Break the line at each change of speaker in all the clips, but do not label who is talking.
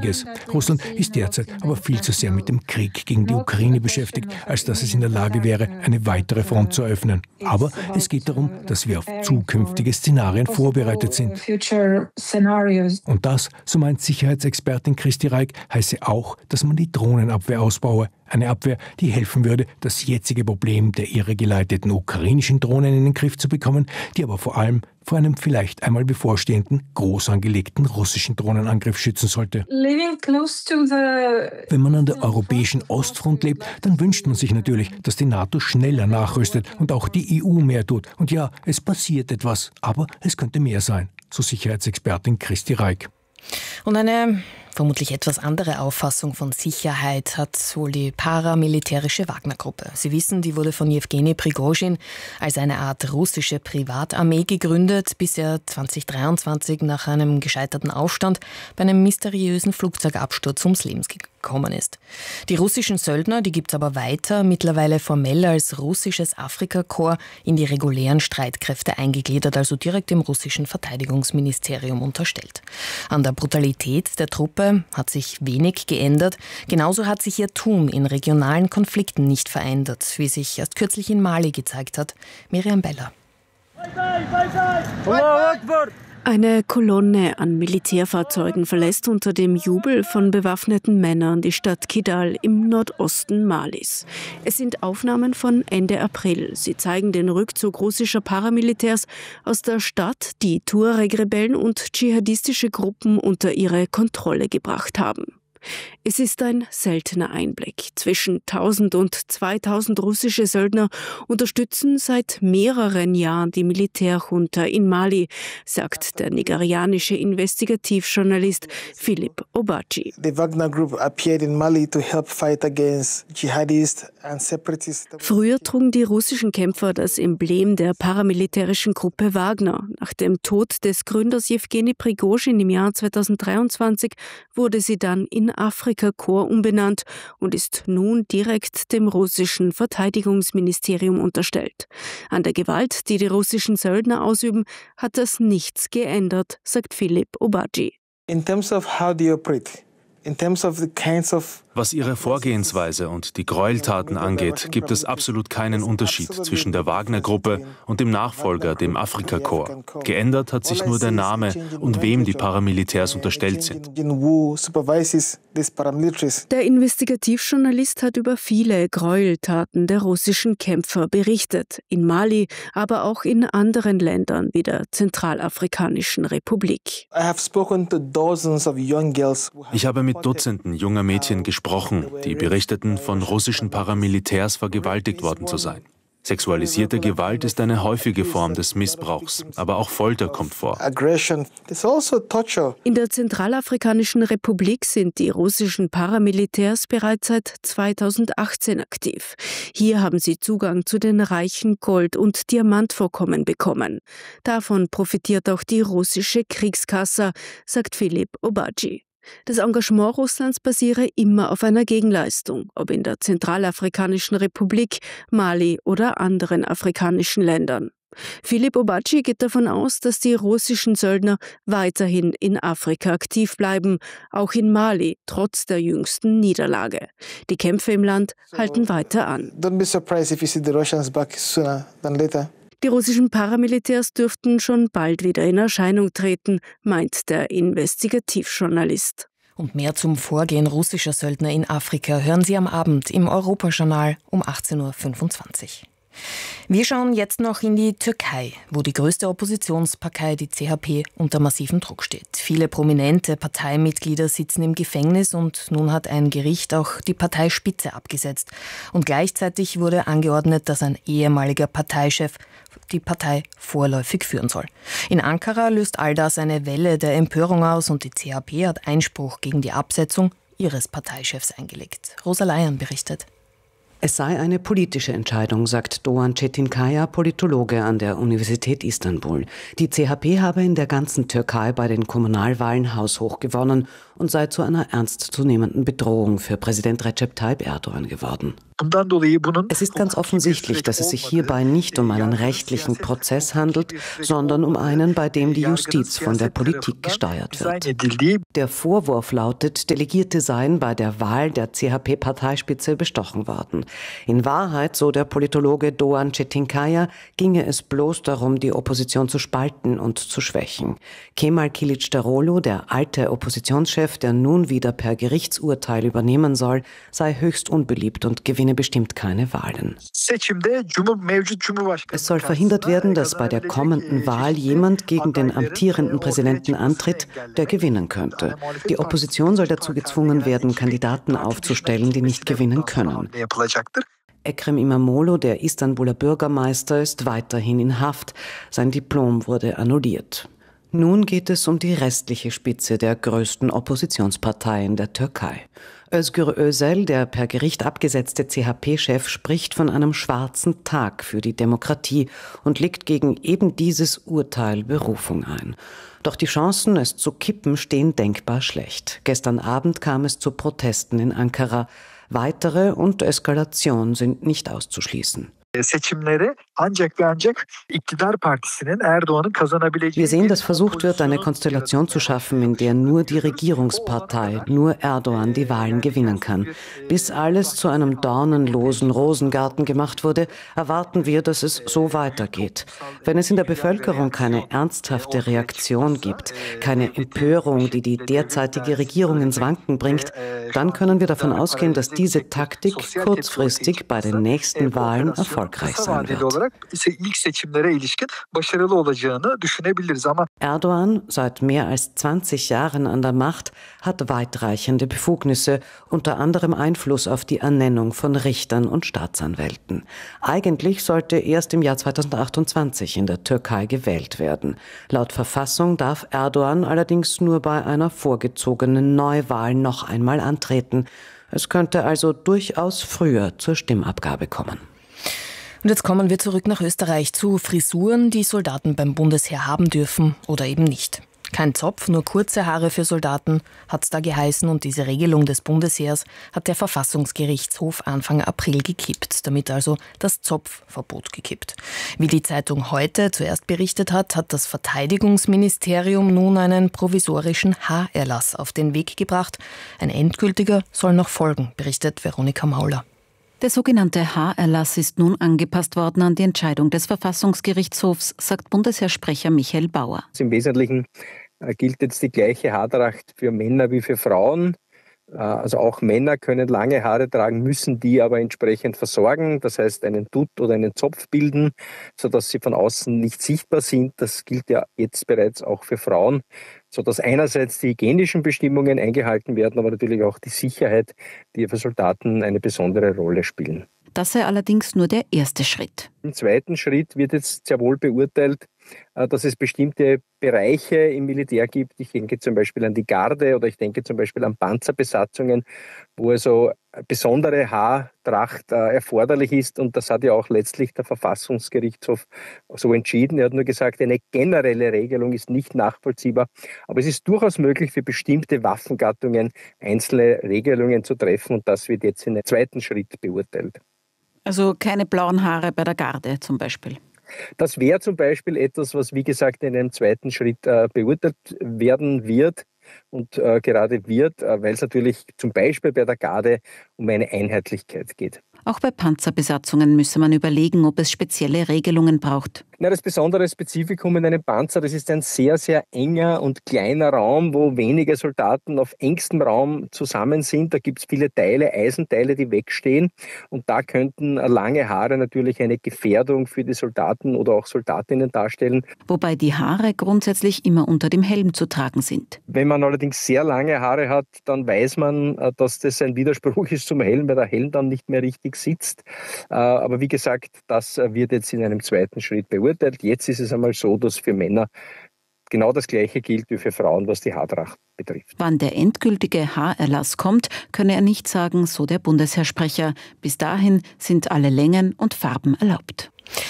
Wichtiges. Russland ist derzeit aber viel zu sehr mit dem Krieg gegen die Ukraine beschäftigt, als dass es in der Lage wäre, eine weitere Front zu eröffnen. Aber es geht darum, dass wir auf zukünftige Szenarien vorbereitet sind. Und das, so meint Sicherheitsexpertin Christi Reik, heiße auch, dass man die Drohnenabwehr ausbaue. Eine Abwehr, die helfen würde, das jetzige Problem der irregeleiteten ukrainischen Drohnen in den Griff zu bekommen, die aber vor allem vor einem vielleicht einmal bevorstehenden, groß angelegten russischen Drohnenangriff schützen sollte. Wenn man an der europäischen Ostfront lebt, dann wünscht man sich natürlich, dass die NATO schneller nachrüstet und auch die EU mehr tut. Und ja, es passiert etwas, aber es könnte mehr sein, so Sicherheitsexpertin Christi Reik.
Und eine vermutlich etwas andere Auffassung von Sicherheit hat wohl die paramilitärische Wagner-Gruppe. Sie wissen, die wurde von Jewgeni Prigozhin als eine Art russische Privatarmee gegründet, bis er 2023 nach einem gescheiterten Aufstand bei einem mysteriösen Flugzeugabsturz ums Leben gekommen ist. Die russischen Söldner, die gibt es aber weiter, mittlerweile formell als russisches Afrika-Korps in die regulären Streitkräfte eingegliedert, also direkt dem russischen Verteidigungsministerium unterstellt. An der Brutalität der Truppe hat sich wenig geändert. Genauso hat sich ihr Tun in regionalen Konflikten nicht verändert, wie sich erst kürzlich in Mali gezeigt hat. Miriam Beller.
Eine Kolonne an Militärfahrzeugen verlässt unter dem Jubel von bewaffneten Männern die Stadt Kidal im Nordosten Malis. Es sind Aufnahmen von Ende April. Sie zeigen den Rückzug russischer Paramilitärs aus der Stadt, die Tuareg-Rebellen und dschihadistische Gruppen unter ihre Kontrolle gebracht haben. Es ist ein seltener Einblick. Zwischen 1000 und 2000 russische Söldner unterstützen seit mehreren Jahren die Militärjunta in Mali, sagt der nigerianische Investigativjournalist Philip Obaji.
The Wagner Group appeared in Mali to help fight against jihadists and separatists.
Früher trugen die russischen Kämpfer das Emblem der paramilitärischen Gruppe Wagner. Nach dem Tod des Gründers Jewgeni Prigozhin im Jahr 2023 wurde sie dann in Afrika-Korps umbenannt und ist nun direkt dem russischen Verteidigungsministerium unterstellt. An der Gewalt, die die russischen Söldner ausüben, hat das nichts geändert, sagt Philip Obaji.
In terms of how they operate, in terms of the kinds of
Was ihre Vorgehensweise und die Gräueltaten angeht, gibt es absolut keinen Unterschied zwischen der Wagner-Gruppe und dem Nachfolger, dem Afrika-Korps. Geändert hat sich nur der Name und wem die Paramilitärs unterstellt sind.
Der Investigativjournalist hat über viele Gräueltaten der russischen Kämpfer berichtet. In Mali, aber auch in anderen Ländern wie der Zentralafrikanischen Republik.
Ich habe mit Dutzenden junger Mädchen gesprochen, die berichteten, von russischen Paramilitärs vergewaltigt worden zu sein. Sexualisierte Gewalt ist eine häufige Form des Missbrauchs, aber auch Folter kommt vor.
In der Zentralafrikanischen Republik sind die russischen Paramilitärs bereits seit 2018 aktiv. Hier haben sie Zugang zu den reichen Gold- und Diamantvorkommen bekommen. Davon profitiert auch die russische Kriegskasse, sagt Philip Obaji. Das Engagement Russlands basiere immer auf einer Gegenleistung, ob in der Zentralafrikanischen Republik, Mali oder anderen afrikanischen Ländern. Philip Obaji geht davon aus, dass die russischen Söldner weiterhin in Afrika aktiv bleiben, auch in Mali, trotz der jüngsten Niederlage. Die Kämpfe im Land halten weiter an.
Don't be surprised if you see the Russians back sooner than later.
Die russischen Paramilitärs dürften schon bald wieder in Erscheinung treten, meint der Investigativjournalist.
Und mehr zum Vorgehen russischer Söldner in Afrika hören Sie am Abend im Europajournal um 18.25 Uhr. Wir schauen jetzt noch in die Türkei, wo die größte Oppositionspartei, die CHP, unter massivem Druck steht. Viele prominente Parteimitglieder sitzen im Gefängnis und nun hat ein Gericht auch die Parteispitze abgesetzt. Und gleichzeitig wurde angeordnet, dass ein ehemaliger Parteichef die Partei vorläufig führen soll. In Ankara löst all das eine Welle der Empörung aus und die CHP hat Einspruch gegen die Absetzung ihres Parteichefs eingelegt. Rosa Leiern berichtet.
Es sei eine politische Entscheidung, sagt Doğan Çetinkaya, Politologe an der Universität Istanbul. Die CHP habe in der ganzen Türkei bei den Kommunalwahlen haushoch gewonnen und sei zu einer ernstzunehmenden Bedrohung für Präsident Recep Tayyip Erdogan geworden. Es ist ganz offensichtlich, dass es sich hierbei nicht um einen rechtlichen Prozess handelt, sondern um einen, bei dem die Justiz von der Politik gesteuert wird. Der Vorwurf lautet, Delegierte seien bei der Wahl der CHP-Parteispitze bestochen worden. In Wahrheit, so der Politologe Doğan Çetinkaya, ginge es bloß darum, die Opposition zu spalten und zu schwächen. Kemal Kılıçdaroğlu, der alte Oppositionschef, der nun wieder per Gerichtsurteil übernehmen soll, sei höchst unbeliebt und gewinne bestimmt keine Wahlen. Es soll verhindert werden, dass bei der kommenden Wahl jemand gegen den amtierenden Präsidenten antritt, der gewinnen könnte. Die Opposition soll dazu gezwungen werden, Kandidaten aufzustellen, die nicht gewinnen können. Ekrem İmamoğlu, der Istanbuler Bürgermeister, ist weiterhin in Haft. Sein Diplom wurde annulliert. Nun geht es um die restliche Spitze der größten Oppositionspartei in der Türkei. Özgür Özel, der per Gericht abgesetzte CHP-Chef, spricht von einem schwarzen Tag für die Demokratie und legt gegen eben dieses Urteil Berufung ein. Doch die Chancen, es zu kippen, stehen denkbar schlecht. Gestern Abend kam es zu Protesten in Ankara. Weitere und Eskalation sind nicht auszuschließen. Wir sehen, dass versucht wird, eine Konstellation zu schaffen, in der nur die Regierungspartei, nur Erdogan die Wahlen gewinnen kann. Bis alles zu einem dornenlosen Rosengarten gemacht wurde, erwarten wir, dass es so weitergeht. Wenn es in der Bevölkerung keine ernsthafte Reaktion gibt, keine Empörung, die die derzeitige Regierung ins Wanken bringt, dann können wir davon ausgehen, dass diese Taktik kurzfristig bei den nächsten Wahlen erfolgreich sein wird. Erdogan, seit mehr als 20 Jahren an der Macht, hat weitreichende Befugnisse, unter anderem Einfluss auf die Ernennung von Richtern und Staatsanwälten. Eigentlich sollte erst im Jahr 2028 in der Türkei gewählt werden. Laut Verfassung darf Erdogan allerdings nur bei einer vorgezogenen Neuwahl noch einmal antreten. Es könnte also durchaus früher zur Stimmabgabe kommen.
Und jetzt kommen wir zurück nach Österreich zu Frisuren, die Soldaten beim Bundesheer haben dürfen oder eben nicht. Kein Zopf, nur kurze Haare für Soldaten hat's da geheißen, und diese Regelung des Bundesheers hat der Verfassungsgerichtshof Anfang April gekippt, damit also das Zopfverbot gekippt. Wie die Zeitung Heute zuerst berichtet hat, hat das Verteidigungsministerium nun einen provisorischen Haarerlass auf den Weg gebracht. Ein endgültiger soll noch folgen, berichtet Veronika Mauler.
Der sogenannte Haarerlass ist nun angepasst worden an die Entscheidung des Verfassungsgerichtshofs, sagt Bundesheersprecher Michael Bauer.
Im Wesentlichen gilt jetzt die gleiche Haartracht für Männer wie für Frauen. Also auch Männer können lange Haare tragen, müssen die aber entsprechend versorgen. Das heißt, einen Dutt oder einen Zopf bilden, sodass sie von außen nicht sichtbar sind. Das gilt ja jetzt bereits auch für Frauen, sodass einerseits die hygienischen Bestimmungen eingehalten werden, aber natürlich auch die Sicherheit, die für Soldaten eine besondere Rolle spielen.
Das sei allerdings nur der erste Schritt.
Im zweiten Schritt wird jetzt sehr wohl beurteilt, dass es bestimmte Bereiche im Militär gibt. Ich denke zum Beispiel an die Garde oder ich denke zum Beispiel an Panzerbesatzungen, wo also besondere Haartracht erforderlich ist. Und das hat ja auch letztlich der Verfassungsgerichtshof so entschieden. Er hat nur gesagt, eine generelle Regelung ist nicht nachvollziehbar. Aber es ist durchaus möglich, für bestimmte Waffengattungen einzelne Regelungen zu treffen. Und das wird jetzt in einem zweiten Schritt beurteilt.
Also keine blauen Haare bei der Garde zum Beispiel?
Das wäre zum Beispiel etwas, was, wie gesagt, in einem zweiten Schritt beurteilt werden wird und gerade wird, weil es natürlich zum Beispiel bei der Garde um eine Einheitlichkeit geht.
Auch bei Panzerbesatzungen müsse man überlegen, ob es spezielle Regelungen braucht.
Das besondere Spezifikum in einem Panzer, das ist ein sehr, sehr enger und kleiner Raum, wo wenige Soldaten auf engstem Raum zusammen sind. Da gibt es viele Teile, Eisenteile, die wegstehen. Und da könnten lange Haare natürlich eine Gefährdung für die Soldaten oder auch Soldatinnen darstellen.
Wobei die Haare grundsätzlich immer unter dem Helm zu tragen sind.
Wenn man allerdings sehr lange Haare hat, dann weiß man, dass das ein Widerspruch ist zum Helm, weil der Helm dann nicht mehr richtig sitzt. Aber wie gesagt, das wird jetzt in einem zweiten Schritt beurteilt. Jetzt ist es einmal so, dass für Männer genau das Gleiche gilt wie für Frauen, was die Haartracht betrifft.
Wann der endgültige Haarerlass kommt, könne er nicht sagen, so der Bundesheersprecher. Bis dahin sind alle Längen und Farben erlaubt.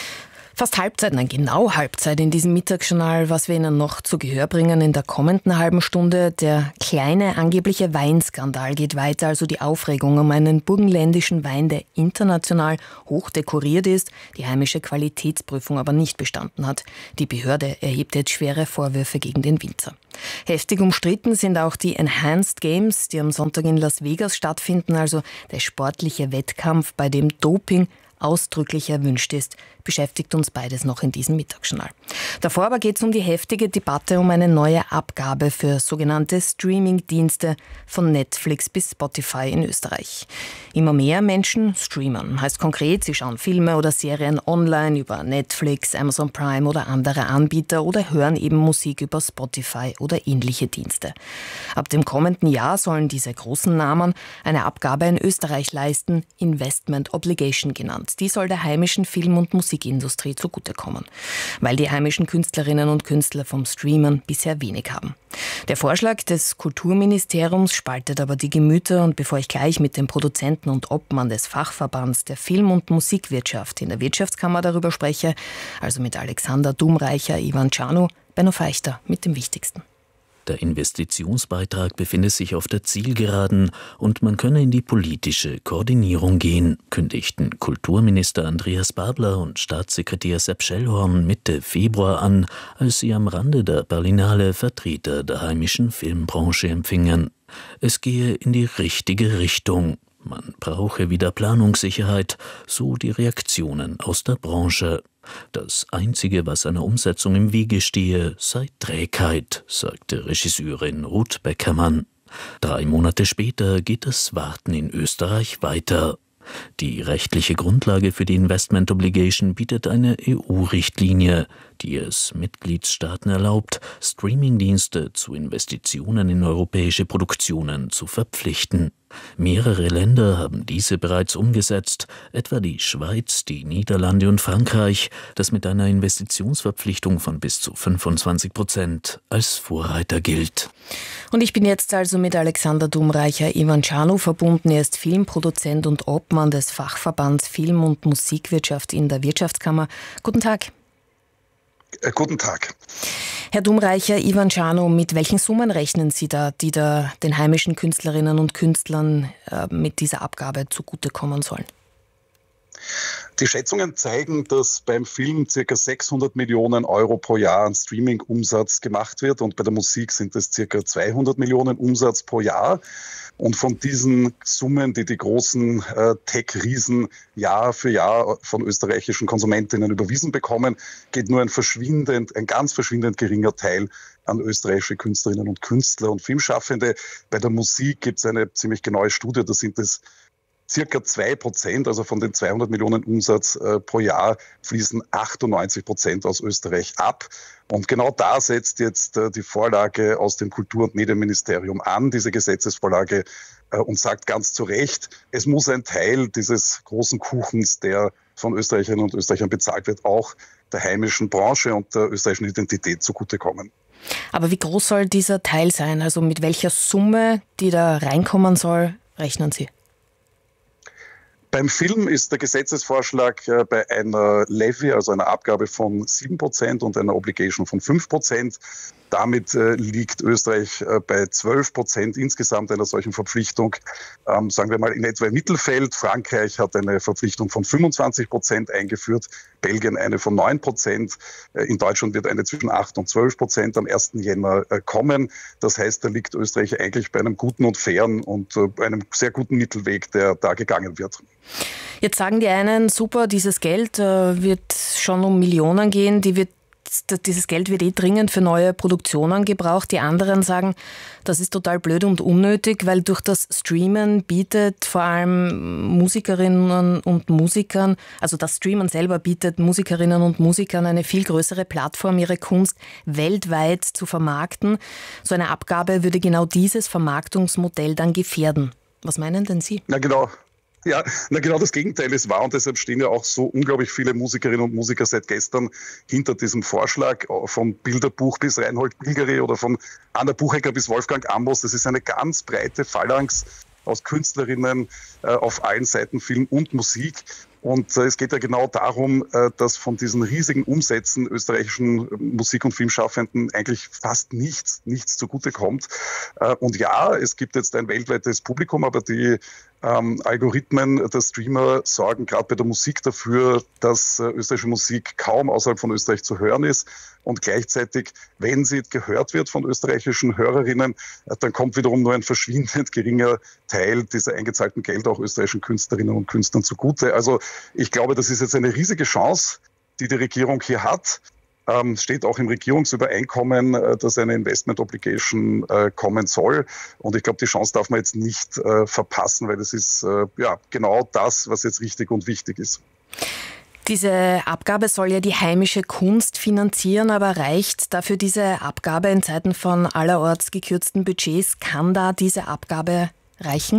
Fast Halbzeit, nein, genau Halbzeit in diesem Mittagsjournal, was wir Ihnen noch zu Gehör bringen in der kommenden halben Stunde. Der kleine angebliche Weinskandal geht weiter, also die Aufregung um einen burgenländischen Wein, der international hoch dekoriert ist, die heimische Qualitätsprüfung aber nicht bestanden hat. Die Behörde erhebt jetzt schwere Vorwürfe gegen den Winzer. Heftig umstritten sind auch die Enhanced Games, die am Sonntag in Las Vegas stattfinden, also der sportliche Wettkampf, bei dem Doping ausdrücklich erwünscht ist, beschäftigt uns beides noch in diesem Mittagsjournal. Davor aber geht es um die heftige Debatte um eine neue Abgabe für sogenannte Streaming-Dienste von Netflix bis Spotify in Österreich. Immer mehr Menschen streamen. Heißt konkret, sie schauen Filme oder Serien online über Netflix, Amazon Prime oder andere Anbieter oder hören eben Musik über Spotify oder ähnliche Dienste. Ab dem kommenden Jahr sollen diese großen Namen eine Abgabe in Österreich leisten, Investment Obligation genannt. Die soll der heimischen Film- und Musikindustrie zugutekommen, weil die heimischen Künstlerinnen und Künstler vom Streamen bisher wenig haben. Der Vorschlag des Kulturministeriums spaltet aber die Gemüter und bevor ich gleich mit dem Produzenten und Obmann des Fachverbands der Film- und Musikwirtschaft in der Wirtschaftskammer darüber spreche, also mit Alexander Dumreicher, Ivan Czarnu, Benno Feichter mit dem Wichtigsten.
Der Investitionsbeitrag befinde sich auf der Zielgeraden und man könne in die politische Koordinierung gehen, kündigten Kulturminister Andreas Babler und Staatssekretär Sepp Schellhorn Mitte Februar an, als sie am Rande der Berlinale Vertreter der heimischen Filmbranche empfingen. Es gehe in die richtige Richtung. Man brauche wieder Planungssicherheit, so die Reaktionen aus der Branche. Das Einzige, was einer Umsetzung im Wege stehe, sei Trägheit, sagte Regisseurin Ruth Beckermann. 3 Monate später geht das Warten in Österreich weiter. Die rechtliche Grundlage für die Investment Obligation bietet eine EU-Richtlinie, die es Mitgliedstaaten erlaubt, Streamingdienste zu Investitionen in europäische Produktionen zu verpflichten. Mehrere Länder haben diese bereits umgesetzt, etwa die Schweiz, die Niederlande und Frankreich, das mit einer Investitionsverpflichtung von bis zu 25% als Vorreiter gilt.
Und ich bin jetzt also mit Alexander Dumreicher, Ivan Czarnu verbunden. Er ist Filmproduzent und Obmann des Fachverbands Film- und Musikwirtschaft in der Wirtschaftskammer. Guten Tag.
Guten Tag.
Herr Dumreicher, Ivan Czarnu, mit welchen Summen rechnen Sie da, die da den heimischen Künstlerinnen und Künstlern mit dieser Abgabe zugutekommen sollen?
Die Schätzungen zeigen, dass beim Film ca. 600 Millionen Euro pro Jahr an Streaming-Umsatz gemacht wird und bei der Musik sind es ca. 200 Millionen Umsatz pro Jahr. Und von diesen Summen, die die großen Tech-Riesen Jahr für Jahr von österreichischen Konsumentinnen überwiesen bekommen, geht nur ein ganz verschwindend geringer Teil an österreichische Künstlerinnen und Künstler und Filmschaffende. Bei der Musik gibt es eine ziemlich genaue Studie, da sind es circa 2%, also von den 200 Millionen Umsatz pro Jahr fließen 98% aus Österreich ab. Und genau da setzt jetzt die Vorlage aus dem Kultur- und Medienministerium an, diese Gesetzesvorlage, und sagt ganz zu Recht, es muss ein Teil dieses großen Kuchens, der von Österreicherinnen und Österreichern bezahlt wird, auch der heimischen Branche und der österreichischen Identität zugutekommen.
Aber wie groß soll dieser Teil sein? Also mit welcher Summe, die da reinkommen soll, rechnen Sie?
Beim Film ist der Gesetzesvorschlag bei einer Levy, also einer Abgabe von 7% und einer Obligation von 5%. Damit liegt Österreich bei 12% insgesamt einer solchen Verpflichtung, sagen wir mal in etwa im Mittelfeld. Frankreich hat eine Verpflichtung von 25% eingeführt, Belgien eine von 9%. In Deutschland wird eine zwischen 8 und 12% am 1. Jänner kommen. Das heißt, da liegt Österreich eigentlich bei einem guten und fairen und einem sehr guten Mittelweg, der da gegangen wird.
Jetzt sagen die einen, super, dieses Geld wird schon um Millionen gehen, dieses Geld wird dringend für neue Produktionen gebraucht. Die anderen sagen, das ist total blöd und unnötig, weil durch das Streamen bietet vor allem Musikerinnen und Musikern, also das Streamen selber bietet Musikerinnen und Musikern eine viel größere Plattform, ihre Kunst weltweit zu vermarkten. So eine Abgabe würde genau dieses Vermarktungsmodell dann gefährden. Was meinen denn Sie?
Na genau. Ja, na genau das Gegenteil ist wahr und deshalb stehen ja auch so unglaublich viele Musikerinnen und Musiker seit gestern hinter diesem Vorschlag, vom Bilderbuch bis Reinhold Bilgeri oder von Anna Buchecker bis Wolfgang Ambros. Das ist eine ganz breite Phalanx aus Künstlerinnen auf allen Seiten, Film und Musik. Und es geht ja genau darum, dass von diesen riesigen Umsätzen österreichischen Musik- und Filmschaffenden eigentlich fast nichts zugutekommt. Und ja, es gibt jetzt ein weltweites Publikum, aber die Algorithmen der Streamer sorgen gerade bei der Musik dafür, dass österreichische Musik kaum außerhalb von Österreich zu hören ist. Und gleichzeitig, wenn sie gehört wird von österreichischen Hörerinnen, dann kommt wiederum nur ein verschwindend geringer Teil dieser eingezahlten Gelder auch österreichischen Künstlerinnen und Künstlern zugute. Also ich glaube, das ist jetzt eine riesige Chance, die die Regierung hier hat. Steht auch im Regierungsübereinkommen, dass eine Investment Obligation kommen soll. Und ich glaube, die Chance darf man jetzt nicht verpassen, weil das ist genau das, was jetzt richtig und wichtig ist.
Diese Abgabe soll ja die heimische Kunst finanzieren, aber reicht dafür diese Abgabe in Zeiten von allerorts gekürzten Budgets? Kann da diese Abgabe reichen?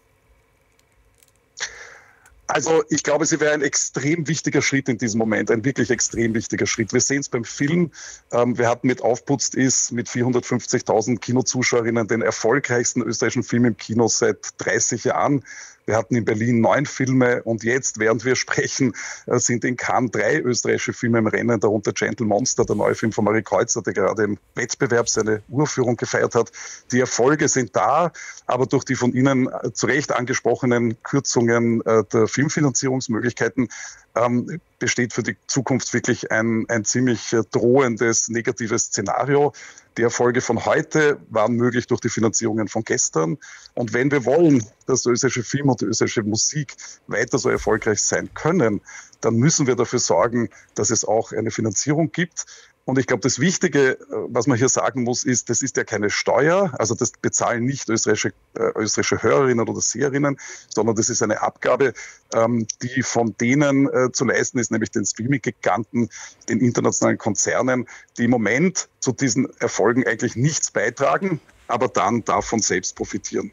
Also ich glaube, sie wäre ein extrem wichtiger Schritt in diesem Moment, ein wirklich extrem wichtiger Schritt. Wir sehen es beim Film. Wir hatten mit Aufputzt ist mit 450.000 Kinozuschauerinnen den erfolgreichsten österreichischen Film im Kino seit 30 Jahren. Wir hatten in Berlin 9 Filme und jetzt, während wir sprechen, sind in Cannes 3 österreichische Filme im Rennen, darunter Gentle Monster, der neue Film von Marie Kreuzer, der gerade im Wettbewerb seine Uraufführung gefeiert hat. Die Erfolge sind da, aber durch die von Ihnen zu Recht angesprochenen Kürzungen der Filmfinanzierungsmöglichkeiten besteht für die Zukunft wirklich ein ziemlich drohendes, negatives Szenario. Die Erfolge von heute waren möglich durch die Finanzierungen von gestern. Und wenn wir wollen, dass der österreichische Film und die österreichische Musik weiter so erfolgreich sein können, dann müssen wir dafür sorgen, dass es auch eine Finanzierung gibt. Und ich glaube, das Wichtige, was man hier sagen muss, ist, das ist ja keine Steuer, also das bezahlen nicht österreichische Hörerinnen oder Seherinnen, sondern das ist eine Abgabe, die von denen zu leisten ist, nämlich den Streaming-Giganten, den internationalen Konzernen, die im Moment zu diesen Erfolgen eigentlich nichts beitragen, aber dann davon selbst profitieren.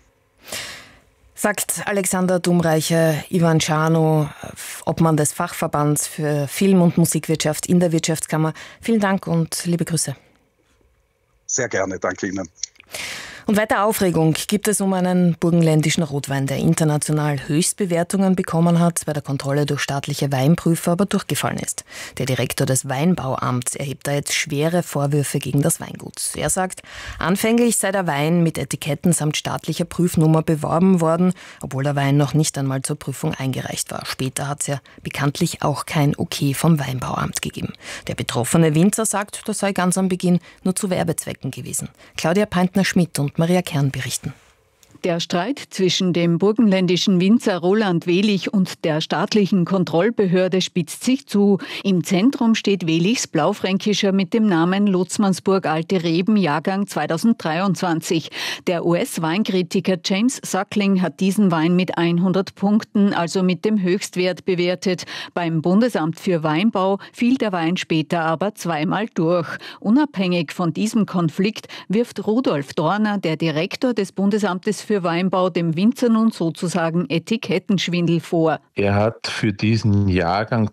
Sagt Alexander Dumreicher, Ivan Czarno, Obmann des Fachverbands für Film- und Musikwirtschaft in der Wirtschaftskammer. Vielen Dank und liebe Grüße.
Sehr gerne, danke Ihnen.
Und weiter Aufregung gibt es um einen burgenländischen Rotwein, der international Höchstbewertungen bekommen hat, bei der Kontrolle durch staatliche Weinprüfer aber durchgefallen ist. Der Direktor des Weinbauamts erhebt da jetzt schwere Vorwürfe gegen das Weingut. Er sagt, anfänglich sei der Wein mit Etiketten samt staatlicher Prüfnummer beworben worden, obwohl der Wein noch nicht einmal zur Prüfung eingereicht war. Später hat es ja bekanntlich auch kein Okay vom Weinbauamt gegeben. Der betroffene Winzer sagt, das sei ganz am Beginn nur zu Werbezwecken gewesen. Claudia Peintner-Schmidt und Maria Kern berichten.
Der Streit zwischen dem burgenländischen Winzer Roland Wehlich und der staatlichen Kontrollbehörde spitzt sich zu. Im Zentrum steht Wehlichs Blaufränkischer mit dem Namen Lotzmannsburg Alte Reben, Jahrgang 2023. Der US-Weinkritiker James Suckling hat diesen Wein mit 100 Punkten, also mit dem Höchstwert, bewertet. Beim Bundesamt für Weinbau fiel der Wein später aber 2-mal durch. Unabhängig von diesem Konflikt wirft Rudolf Dorner, der Direktor des Bundesamtes für Weinbau, dem Winzer nun sozusagen Etikettenschwindel vor.
Er hat für diesen Jahrgang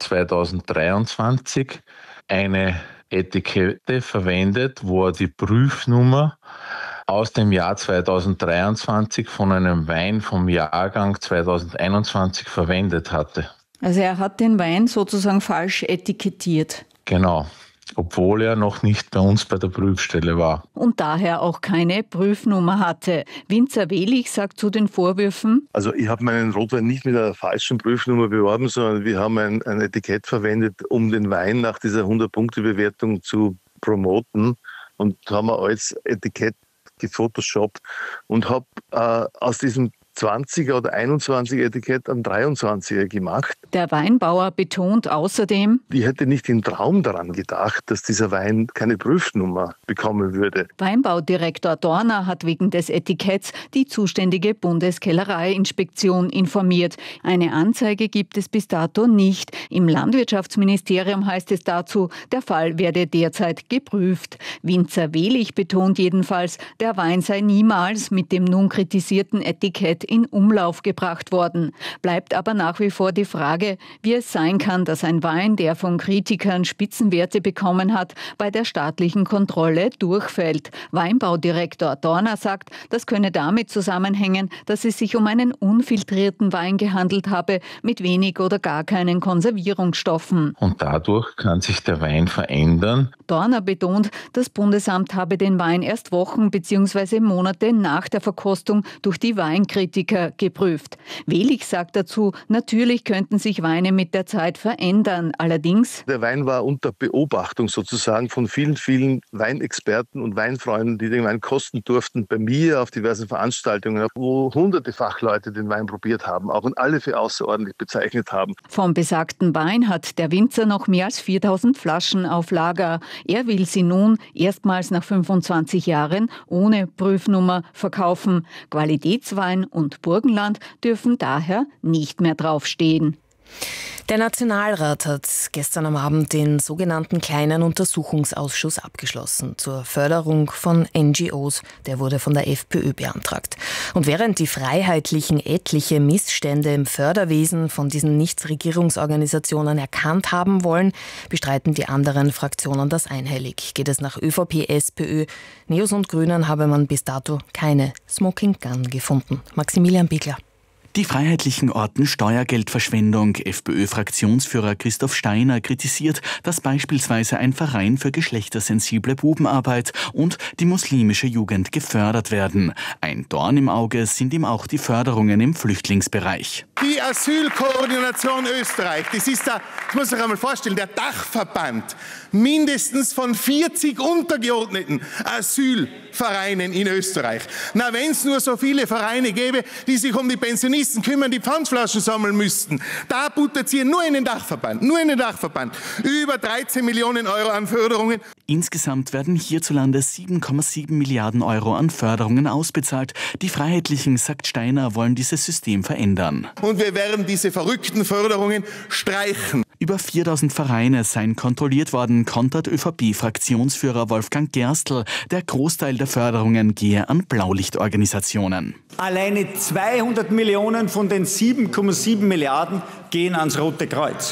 2023 eine Etikette verwendet, wo er die Prüfnummer aus dem Jahr 2023 von einem Wein vom Jahrgang 2021 verwendet hatte.
Also er hat den Wein sozusagen falsch etikettiert.
Genau. Obwohl er noch nicht bei uns bei der Prüfstelle war.
Und daher auch keine Prüfnummer hatte. Winzer Wehlich sagt zu den Vorwürfen:
Also ich habe meinen Rotwein nicht mit einer falschen Prüfnummer beworben, sondern wir haben ein Etikett verwendet, um den Wein nach dieser 100-Punkte-Bewertung zu promoten, und haben wir als Etikett gefotoshoppt und habe aus diesem 20er oder 21er Etikett an 23er gemacht.
Der Weinbauer betont außerdem:
Ich hätte nicht im Traum daran gedacht, dass dieser Wein keine Prüfnummer bekommen würde.
Weinbaudirektor Dorner hat wegen des Etiketts die zuständige Bundeskellereiinspektion informiert. Eine Anzeige gibt es bis dato nicht. Im Landwirtschaftsministerium heißt es dazu, der Fall werde derzeit geprüft. Winzer Wehlich betont jedenfalls, der Wein sei niemals mit dem nun kritisierten Etikett in Umlauf gebracht worden. Bleibt aber nach wie vor die Frage, wie es sein kann, dass ein Wein, der von Kritikern Spitzenwerte bekommen hat, bei der staatlichen Kontrolle durchfällt. Weinbaudirektor Dorner sagt, das könne damit zusammenhängen, dass es sich um einen unfiltrierten Wein gehandelt habe, mit wenig oder gar keinen Konservierungsstoffen.
Und dadurch kann sich der Wein verändern.
Dorner betont, das Bundesamt habe den Wein erst Wochen bzw. Monate nach der Verkostung durch die Weinkritiker geprüft. Welig sagt dazu, natürlich könnten sich Weine mit der Zeit verändern. Allerdings:
Der Wein war unter Beobachtung sozusagen von vielen, vielen Weinexperten und Weinfreunden, die den Wein kosten durften, bei mir auf diversen Veranstaltungen, wo hunderte Fachleute den Wein probiert haben, auch und alle für außerordentlich bezeichnet haben.
Vom besagten Wein hat der Winzer noch mehr als 4000 Flaschen auf Lager. Er will sie nun erstmals nach 25 Jahren ohne Prüfnummer verkaufen. Qualitätswein und Burgenland dürfen daher nicht mehr draufstehen.
Der Nationalrat hat gestern am Abend den sogenannten Kleinen Untersuchungsausschuss abgeschlossen zur Förderung von NGOs. Der wurde von der FPÖ beantragt. Und während die Freiheitlichen etliche Missstände im Förderwesen von diesen Nichtregierungsorganisationen erkannt haben wollen, bestreiten die anderen Fraktionen das einhellig. Geht es nach ÖVP, SPÖ, Neos und Grünen, habe man bis dato keine Smoking Gun gefunden. Maximilian Bigler.
Die Freiheitlichen orten Steuergeldverschwendung. FPÖ-Fraktionsführer Christoph Steiner kritisiert, dass beispielsweise ein Verein für geschlechtersensible Bubenarbeit und die muslimische Jugend gefördert werden. Ein Dorn im Auge sind ihm auch die Förderungen im Flüchtlingsbereich.
Die Asylkoordination Österreich, das muss ich einmal vorstellen, der Dachverband mindestens von 40 untergeordneten Asylvereinen in Österreich. Na, wenn es nur so viele Vereine gäbe, die sich um die Pensionisten kümmern, die Pfandflaschen sammeln müssten. Da buttert sie nur in den Dachverband. Über 13 Millionen Euro an Förderungen.
Insgesamt werden hierzulande 7,7 Milliarden Euro an Förderungen ausbezahlt. Die Freiheitlichen, sagt Steiner, wollen dieses System verändern.
Und wir werden diese verrückten Förderungen streichen.
Über 4000 Vereine seien kontrolliert worden, kontert ÖVP-Fraktionsführer Wolfgang Gerstl. Der Großteil der Förderungen gehe an Blaulichtorganisationen.
Alleine 200 Millionen von den 7,7 Milliarden gehen ans Rote Kreuz.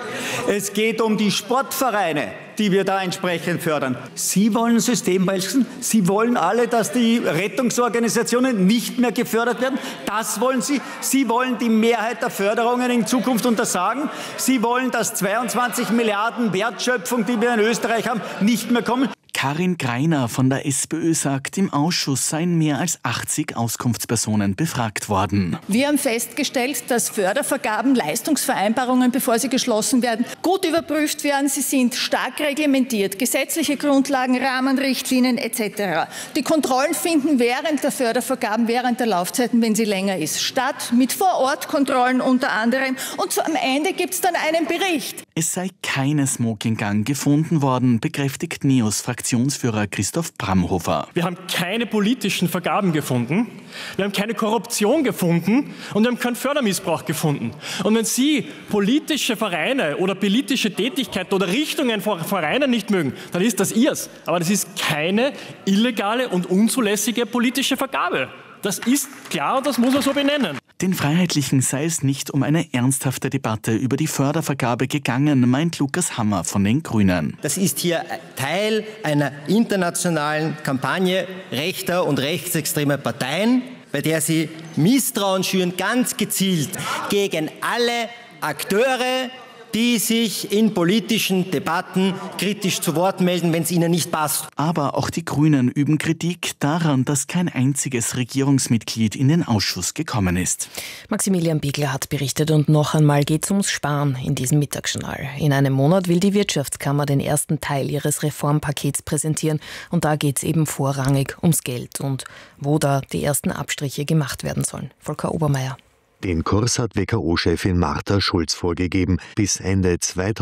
Es geht um die Sportvereine, die wir da entsprechend fördern. Sie wollen ein System wechseln. Sie wollen alle, dass die Rettungsorganisationen nicht mehr gefördert werden. Das wollen Sie. Sie wollen die Mehrheit der Förderungen in Zukunft untersagen. Sie wollen, dass 22 Milliarden Wertschöpfung, die wir in Österreich haben, nicht mehr kommen.
Karin Greiner von der SPÖ sagt, im Ausschuss seien mehr als 80 Auskunftspersonen befragt worden.
Wir haben festgestellt, dass Fördervergaben, Leistungsvereinbarungen, bevor sie geschlossen werden, gut überprüft werden. Sie sind stark reglementiert, gesetzliche Grundlagen, Rahmenrichtlinien etc. Die Kontrollen finden während der Fördervergaben, während der Laufzeiten, wenn sie länger ist, statt, mit Vorortkontrollen unter anderem. Und am Ende gibt es dann einen Bericht.
Es sei keine Smoking Gun gefunden worden, bekräftigt Neos Fraktionsführer Christoph Bramhofer.
Wir haben keine politischen Vergaben gefunden, wir haben keine Korruption gefunden und wir haben keinen Fördermissbrauch gefunden. Und wenn Sie politische Vereine oder politische Tätigkeit oder Richtungen von Vereinen nicht mögen, dann ist das Ihrs. Aber das ist keine illegale und unzulässige politische Vergabe. Das ist klar und das muss man so benennen.
Den Freiheitlichen sei es nicht um eine ernsthafte Debatte über die Fördervergabe gegangen, meint Lukas Hammer von den Grünen.
Das ist hier Teil einer internationalen Kampagne rechter und rechtsextremer Parteien, bei der sie Misstrauen schüren, ganz gezielt gegen alle Akteure, die sich in politischen Debatten kritisch zu Wort melden, wenn es ihnen nicht passt.
Aber auch die Grünen üben Kritik daran, dass kein einziges Regierungsmitglied in den Ausschuss gekommen ist.
Maximilian Bigler hat berichtet und noch einmal geht es ums Sparen in diesem Mittagsjournal. In einem Monat will die Wirtschaftskammer den ersten Teil ihres Reformpakets präsentieren und da geht es eben vorrangig ums Geld und wo da die ersten Abstriche gemacht werden sollen. Volker Obermeier.
Den Kurs hat WKO-Chefin Martha Schulz vorgegeben. Bis Ende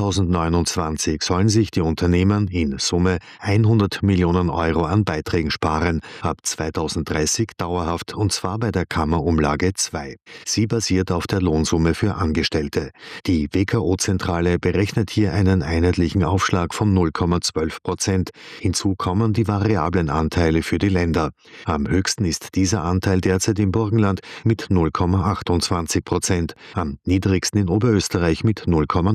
2029 sollen sich die Unternehmen in Summe 100 Millionen Euro an Beiträgen sparen, ab 2030 dauerhaft, und zwar bei der Kammerumlage 2. Sie basiert auf der Lohnsumme für Angestellte. Die WKO-Zentrale berechnet hier einen einheitlichen Aufschlag von 0,12%. Hinzu kommen die variablen Anteile für die Länder. Am höchsten ist dieser Anteil derzeit im Burgenland mit 0,28%, am niedrigsten in Oberösterreich mit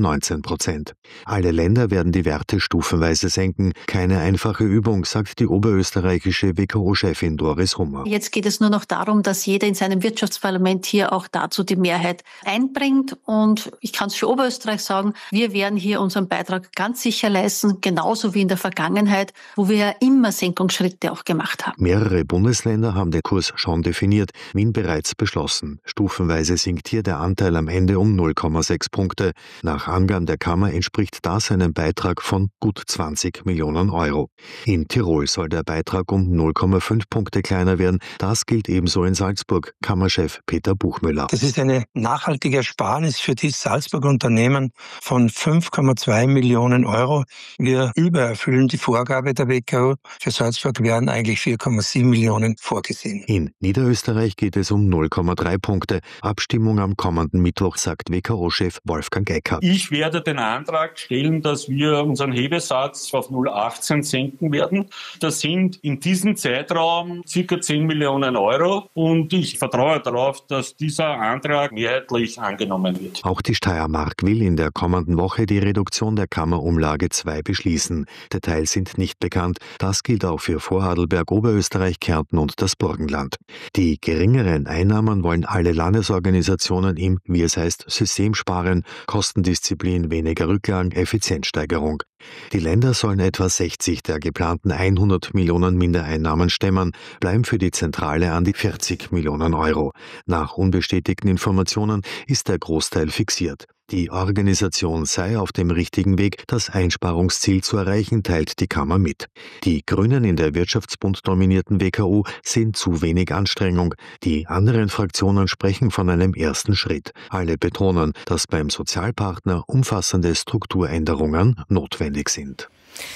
0,19%. Alle Länder werden die Werte stufenweise senken. Keine einfache Übung, sagt die oberösterreichische WKO-Chefin Doris Hummer.
Jetzt geht es nur noch darum, dass jeder in seinem Wirtschaftsparlament hier auch dazu die Mehrheit einbringt. Und ich kann es für Oberösterreich sagen, wir werden hier unseren Beitrag ganz sicher leisten, genauso wie in der Vergangenheit, wo wir ja immer Senkungsschritte auch gemacht haben.
Mehrere Bundesländer haben den Kurs schon definiert, Wien bereits beschlossen. Stufenweise sinkt hier der Anteil am Ende um 0,6 Punkte. Nach Angaben der Kammer entspricht das einem Beitrag von gut 20 Millionen Euro. In Tirol soll der Beitrag um 0,5 Punkte kleiner werden. Das gilt ebenso in Salzburg. Kammerchef Peter Buchmüller.
Das ist eine nachhaltige Ersparnis für die Salzburger Unternehmen von 5,2 Millionen Euro. Wir übererfüllen die Vorgabe der WKO. Für Salzburg werden eigentlich 4,7 Millionen vorgesehen.
In Niederösterreich geht es um 0,3 Punkte. Abstimmung am kommenden Mittwoch, sagt WKO-Chef Wolfgang Eckhardt.
Ich werde den Antrag stellen, dass wir unseren Hebesatz auf 0,18 senken werden. Das sind in diesem Zeitraum ca. 10 Millionen Euro und ich vertraue darauf, dass dieser Antrag mehrheitlich angenommen wird.
Auch die Steiermark will in der kommenden Woche die Reduktion der Kammerumlage 2 beschließen. Details sind nicht bekannt. Das gilt auch für Vorarlberg, Oberösterreich, Kärnten und das Burgenland. Die geringeren Einnahmen wollen alle Landesorganisationen im, wie es heißt, System sparen, Kostendisziplin, weniger Rücklagen, Effizienzsteigerung. Die Länder sollen etwa 60 der geplanten 100 Millionen Mindereinnahmen stemmen, bleiben für die Zentrale an die 40 Millionen Euro. Nach unbestätigten Informationen ist der Großteil fixiert. Die Organisation sei auf dem richtigen Weg, das Einsparungsziel zu erreichen, teilt die Kammer mit. Die Grünen in der Wirtschaftsbund-dominierten WKO sehen zu wenig Anstrengung. Die anderen Fraktionen sprechen von einem ersten Schritt. Alle betonen, dass beim Sozialpartner umfassende Strukturänderungen notwendig sind.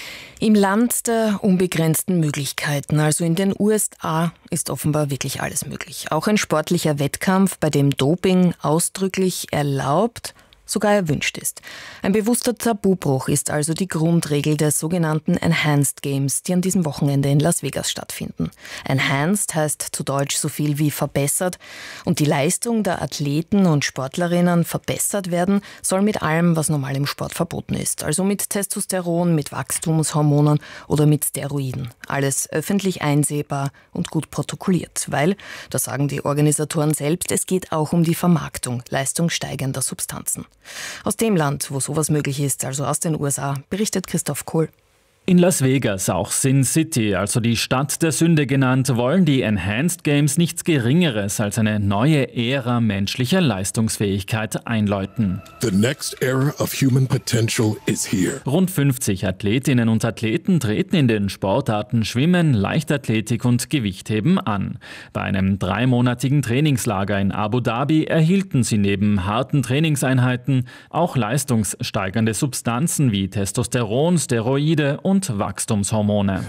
Im Land der unbegrenzten Möglichkeiten, also in den USA, ist offenbar wirklich alles möglich. Auch ein sportlicher Wettkampf, bei dem Doping ausdrücklich erlaubt, sogar erwünscht ist. Ein bewusster Tabubruch ist also die Grundregel der sogenannten Enhanced Games, die an diesem Wochenende in Las Vegas stattfinden. Enhanced heißt zu Deutsch so viel wie verbessert, und die Leistung der Athleten und Sportlerinnen verbessert werden soll mit allem, was normal im Sport verboten ist. Also mit Testosteron, mit Wachstumshormonen oder mit Steroiden. Alles öffentlich einsehbar und gut protokolliert, weil, das sagen die Organisatoren selbst, es geht auch um die Vermarktung leistungssteigernder Substanzen. Aus dem Land, wo sowas möglich ist, also aus den USA, berichtet Christoph Kohl.
In Las Vegas, auch Sin City, also die Stadt der Sünde genannt, wollen die Enhanced Games nichts Geringeres als eine neue Ära menschlicher Leistungsfähigkeit einläuten.
The next era of human potential is here.
Rund 50 Athletinnen und Athleten treten in den Sportarten Schwimmen, Leichtathletik und Gewichtheben an. Bei einem 3-monatigen Trainingslager in Abu Dhabi erhielten sie neben harten Trainingseinheiten auch leistungssteigernde Substanzen wie Testosteron, Steroide und Wachstumshormone.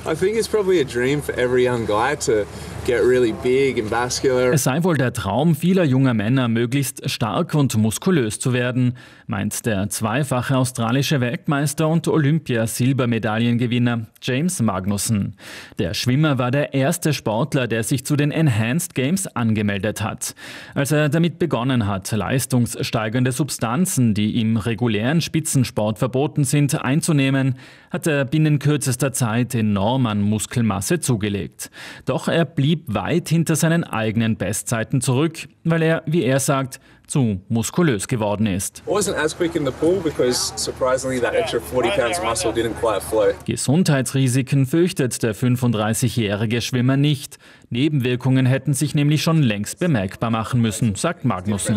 Es sei wohl der Traum vieler junger Männer, möglichst stark und muskulös zu werden, meint der zweifache australische Weltmeister und Olympia-Silbermedaillengewinner James Magnussen. Der Schwimmer war der erste Sportler, der sich zu den Enhanced Games angemeldet hat. Als er damit begonnen hat, leistungssteigernde Substanzen, die im regulären Spitzensport verboten sind, einzunehmen, hat er binnen kürzester Zeit enorm an Muskelmasse zugelegt. Doch er blieb weit hinter seinen eigenen Bestzeiten zurück, weil er, wie er sagt, zu muskulös geworden ist. Gesundheitsrisiken fürchtet der 35-jährige Schwimmer nicht. Nebenwirkungen hätten sich nämlich schon längst bemerkbar machen müssen, sagt Magnussen.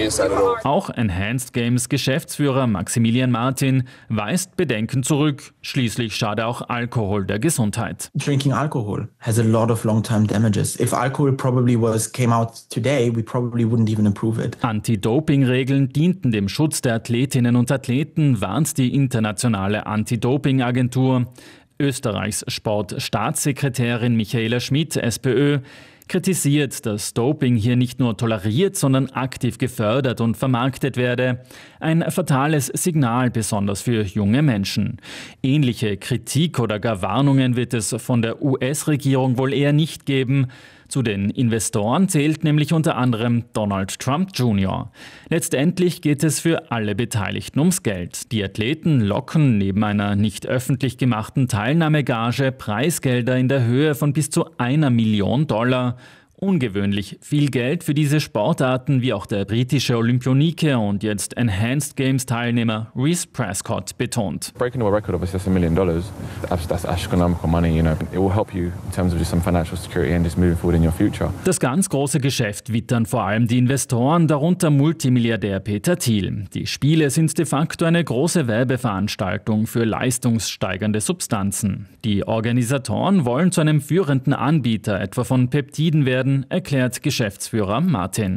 Auch Enhanced Games Geschäftsführer Maximilian Martin weist Bedenken zurück. Schließlich Schließlich schade auch Alkohol der Gesundheit.
Drinking alcohol has a lot of long-term damages. If alcohol came out today, we probably wouldn't even improve it.
Anti-Doping-Regeln dienten dem Schutz der Athletinnen und Athleten, warnt die internationale Anti-Doping-Agentur. Österreichs Sportstaatssekretärin Michaela Schmidt, SPÖ, kritisiert, dass Doping hier nicht nur toleriert, sondern aktiv gefördert und vermarktet werde. Ein fatales Signal, besonders für junge Menschen. Ähnliche Kritik oder gar Warnungen wird es von der US-Regierung wohl eher nicht geben. Zu den Investoren zählt nämlich unter anderem Donald Trump Jr. Letztendlich geht es für alle Beteiligten ums Geld. Die Athleten locken neben einer nicht öffentlich gemachten Teilnahmegage Preisgelder in der Höhe von bis zu $1 Million. Ungewöhnlich viel Geld für diese Sportarten, wie auch der britische Olympionike und jetzt Enhanced Games Teilnehmer Reece Prescott betont.
Breaking a record of $1 million, that's astronomical money, you know. It will help you in terms of just some financial security and just moving forward in your future.
Das ganz große Geschäft wittern vor allem die Investoren, darunter Multimilliardär Peter Thiel. Die Spiele sind de facto eine große Werbeveranstaltung für leistungssteigernde Substanzen. Die Organisatoren wollen zu einem führenden Anbieter etwa von Peptiden werden, erklärt Geschäftsführer Martin.